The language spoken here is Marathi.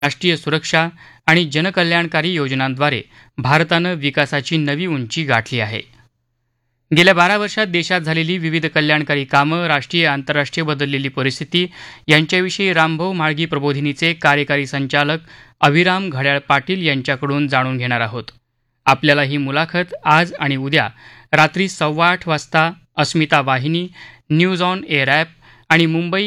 राष्ट्रीय सुरक्षा आणि जनकल्याणकारी योजनांद्वारे भारतानं विकासाची नवी उंची गाठली आहे. गेल्या 12 वर्षात देशात झालेली विविध कल्याणकारी कामं, राष्ट्रीय आंतरराष्ट्रीय बदललेली परिस्थिती यांच्याविषयी रामभाऊ म्हाळगी प्रबोधिनीचे कार्यकारी संचालक अभिराम घड्याळ पाटील यांच्याकडून जाणून घेणार आहोत. आपल्याला ही मुलाखत आज आणि उद्या रात्री 8:15 वाजता अस्मिता वाहिनी, न्यूज ऑन एअर ॲप आणि मुंबई